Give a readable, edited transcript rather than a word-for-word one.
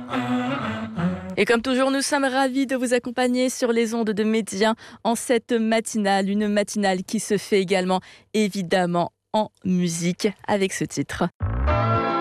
Et comme toujours, nous sommes ravis de vous accompagner sur les ondes de Média en cette matinale, une matinale qui se fait également évidemment en musique avec ce titre.